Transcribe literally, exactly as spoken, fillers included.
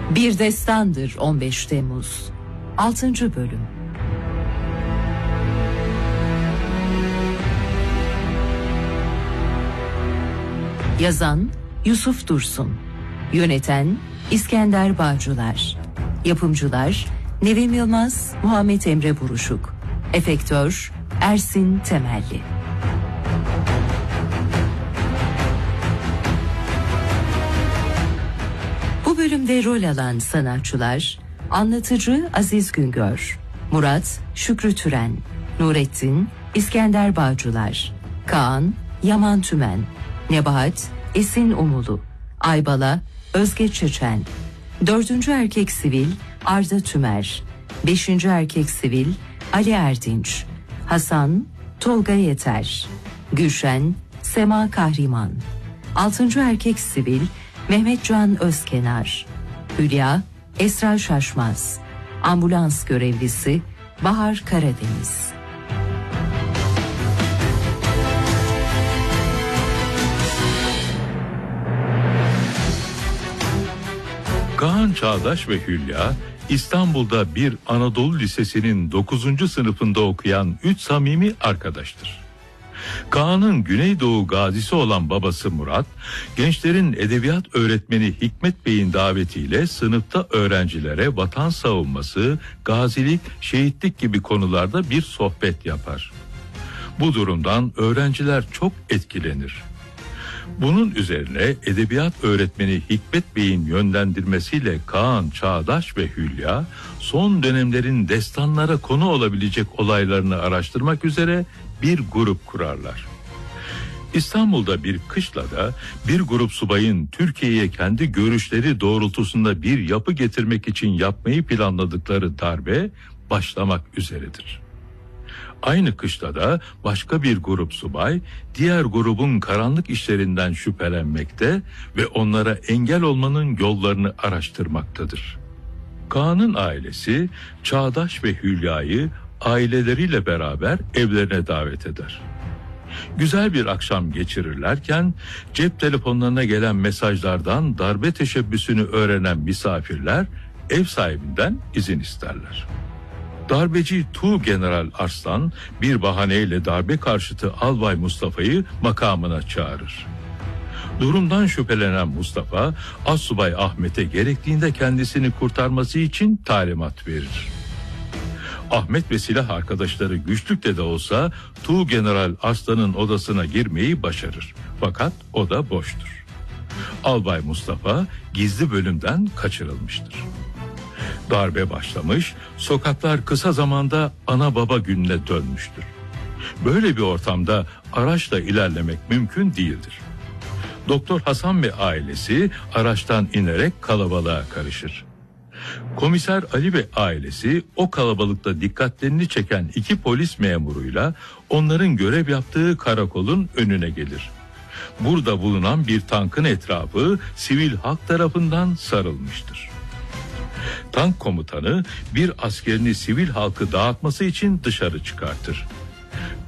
Bir Destandır on beş Temmuz altıncı Bölüm. Yazan Yusuf Dursun, yöneten İskender Bağcılar, yapımcılar Nevim Yılmaz, Muhammed Emre Buruşuk, efektör Ersin Temelli. Bu bölümde rol alan sanatçılar: anlatıcı Aziz Güngör, Murat Şükrü Türen, Nurettin İskender Bağcılar, Kaan Yaman Tümen, Nebahat Esin Umulu, Aybala Özge Çeçen, dördüncü erkek sivil Arda Tümer, beşinci erkek sivil Ali Erdinç, Hasan Tolga Yeter, Gülşen Sema Kahriman, altıncı erkek sivil Mehmetcan Özkenar, Hülya Esra Şaşmaz, ambulans görevlisi Bahar Karadeniz. Kaan Çağdaş ve Hülya, İstanbul'da bir Anadolu Lisesi'nin dokuzuncu sınıfında okuyan üç samimi arkadaştır. Kaan'ın Güneydoğu gazisi olan babası Murat, gençlerin edebiyat öğretmeni Hikmet Bey'in davetiyle sınıfta öğrencilere vatan savunması, gazilik, şehitlik gibi konularda bir sohbet yapar. Bu durumdan öğrenciler çok etkilenir. Bunun üzerine edebiyat öğretmeni Hikmet Bey'in yönlendirmesiyle Kaan, Çağdaş ve Hülya son dönemlerin destanlara konu olabilecek olaylarını araştırmak üzere bir grup kurarlar. İstanbul'da bir kışlada bir grup subayın Türkiye'ye kendi görüşleri doğrultusunda bir yapı getirmek için yapmayı planladıkları darbe başlamak üzeredir. Aynı kışlada başka bir grup subay diğer grubun karanlık işlerinden şüphelenmekte ve onlara engel olmanın yollarını araştırmaktadır. Kaan'ın ailesi Çağdaş ve Hülya'yı aileleriyle beraber evlerine davet eder. Güzel bir akşam geçirirlerken cep telefonlarına gelen mesajlardan darbe teşebbüsünü öğrenen misafirler ev sahibinden izin isterler. Darbeci Tuğgeneral Arslan bir bahaneyle darbe karşıtı Albay Mustafa'yı makamına çağırır. Durumdan şüphelenen Mustafa, Assubay Ahmet'e gerektiğinde kendisini kurtarması için talimat verir. Ahmet ve silah arkadaşları güçlükle de olsa Tuğgeneral Arslan'ın odasına girmeyi başarır. Fakat oda boştur. Albay Mustafa gizli bölümden kaçırılmıştır. Darbe başlamış, sokaklar kısa zamanda ana baba gününe dönmüştür. Böyle bir ortamda araçla ilerlemek mümkün değildir. Doktor Hasan ve ailesi araçtan inerek kalabalığa karışır. Komiser Ali ve ailesi o kalabalıkta dikkatlerini çeken iki polis memuruyla onların görev yaptığı karakolun önüne gelir. Burada bulunan bir tankın etrafı sivil halk tarafından sarılmıştır. Tank komutanı bir askerini sivil halkı dağıtması için dışarı çıkartır.